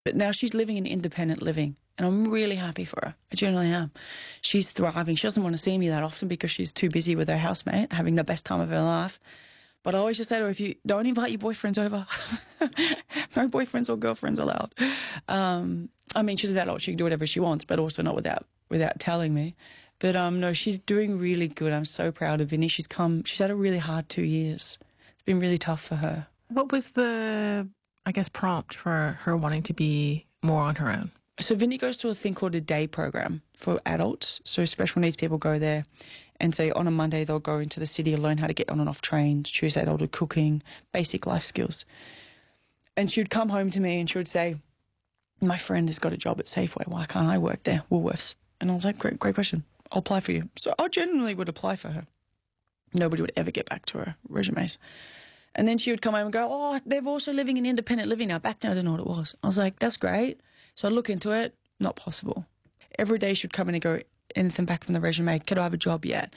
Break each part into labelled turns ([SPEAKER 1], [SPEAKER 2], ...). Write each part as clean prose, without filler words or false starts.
[SPEAKER 1] But now she's living in independent living, and I'm really happy for her. I genuinely am. She's thriving. She doesn't want to see me that often because she's too busy with her housemate, having the best time of her life. But I always just say to her, if you don't invite your boyfriends over, no boyfriends or girlfriends allowed. I mean, she's an adult. She can do whatever she wants, but also not without telling me. But no, she's doing really good. I'm so proud of Vinny. She's had a really hard 2 years. It's been really tough for her.
[SPEAKER 2] What was the, I guess, prompt for her wanting to be more on her own?
[SPEAKER 1] So Vinny goes to a thing called a day program for adults. So special needs people go there and say on a Monday they'll go into the city and learn how to get on and off trains. Tuesday they'll do cooking, basic life skills. And she would come home to me and she would say, my friend has got a job at Safeway. Why can't I work there? Woolworths. And I was like, great question. I'll apply for you. So I genuinely would apply for her. Nobody would ever get back to her resumes. And then she would come home and go, oh, they're also living in independent living now. Back then I didn't know what it was. I was like, that's great. So I'd look into it. Not possible. Every day she'd come in and go, anything back from the resume? Could I have a job yet?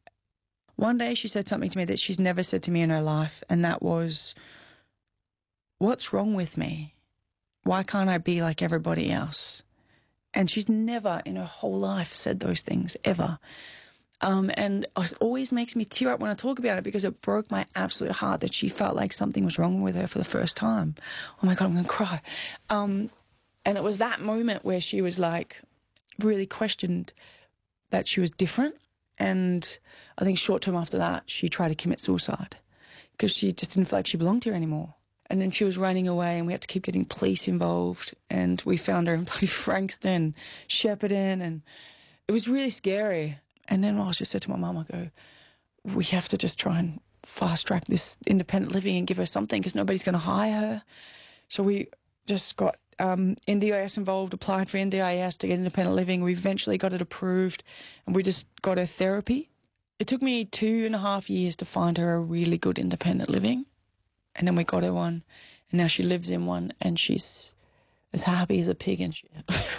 [SPEAKER 1] One day she said something to me that she's never said to me in her life, and that was, what's wrong with me? Why can't I be like everybody else? And she's never in her whole life said those things, ever. And it always makes me tear up when I talk about it because it broke my absolute heart that she felt like something was wrong with her for the first time. Oh, my God, I'm going to cry. And it was that moment where she was like, really questioned that she was different. And I think short term after that, she tried to commit suicide because she just didn't feel like she belonged here anymore. And then she was running away and we had to keep getting police involved. And we found her in bloody Frankston, Shepparton, and it was really scary. And then I just said to my mum, I go, we have to just try and fast track this independent living and give her something because nobody's going to hire her. So we just got NDIS involved, applied for NDIS to get independent living. We eventually got it approved and we just got her therapy. It took me 2.5 years to find her a really good independent living. And then we got her one, and now she lives in one, and she's as happy as a pig and shit.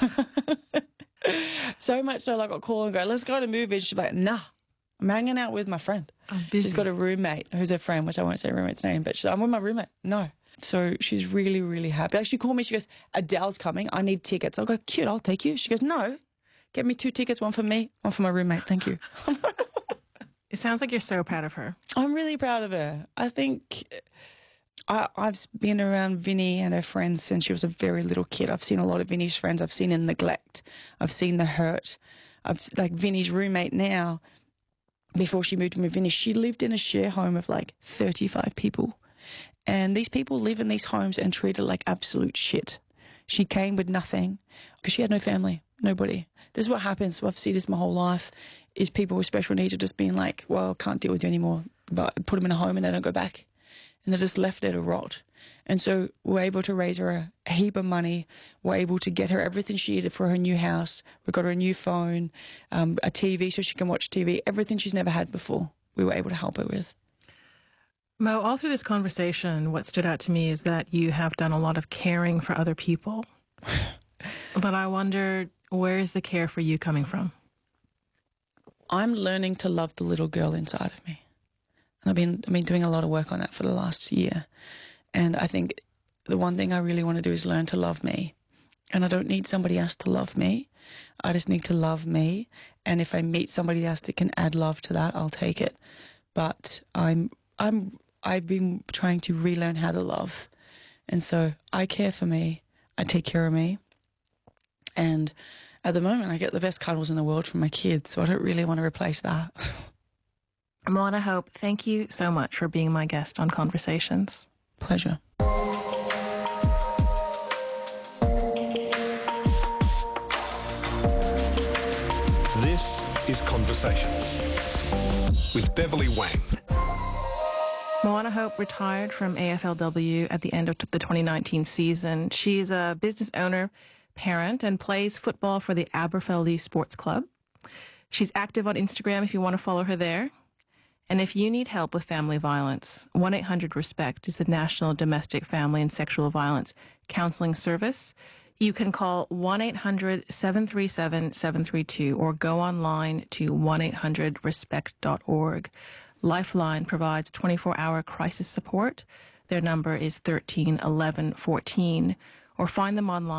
[SPEAKER 1] So much so, like, I'll call and go, let's go to movies. She's like, nah, I'm hanging out with my friend. She's got a roommate who's her friend, which I won't say her roommate's name, but I'm with my roommate. No. So she's really, really happy. Like, she called me, she goes, Adele's coming, I need tickets. I'll go, cute, I'll take you. She goes, no, get me 2 tickets, one for me, one for my roommate, thank you.
[SPEAKER 2] It sounds like you're so proud of her.
[SPEAKER 1] I'm really proud of her. I think I've been around Vinny and her friends since she was a very little kid. I've seen a lot of Vinny's friends. I've seen the neglect. I've seen the hurt. Like Vinny's roommate now, before she moved in with Vinny, she lived in a share home of like 35 people. And these people live in these homes and treat her like absolute shit. She came with nothing because she had no family, nobody. This is what happens. I've seen this my whole life, is people with special needs are just being like, well, I can't deal with you anymore. But put them in a home and they don't go back. And they're just left there to rot. And so we're able to raise her a heap of money. We're able to get her everything she needed for her new house. We got her a new phone, a TV so she can watch TV, everything she's never had before. We were able to help her with.
[SPEAKER 2] Mo, all through this conversation, what stood out to me is that you have done a lot of caring for other people. But I wonder, where is the care for you coming from?
[SPEAKER 1] I'm learning to love the little girl inside of me. And I've been doing a lot of work on that for the last year. And I think the one thing I really want to do is learn to love me. And I don't need somebody else to love me. I just need to love me. And if I meet somebody else that can add love to that, I'll take it. But I've been trying to relearn how to love. And so I care for me. I take care of me. And at the moment, I get the best cuddles in the world from my kids. So I don't really want to replace that.
[SPEAKER 2] Moana Hope, thank you so much for being my guest on Conversations.
[SPEAKER 1] Pleasure.
[SPEAKER 3] This is Conversations with Beverly Wang.
[SPEAKER 2] Moana Hope retired from AFLW at the end of the 2019 season. She's a business owner, parent, and plays football for the Aberfeldy Sports Club. She's active on Instagram if you want to follow her there. And if you need help with family violence, 1-800-RESPECT is the National Domestic Family and Sexual Violence Counseling Service. You can call 1-800-737-732 or go online to 1-800-RESPECT.org. Lifeline provides 24-hour crisis support. Their number is 13 11 14, or find them online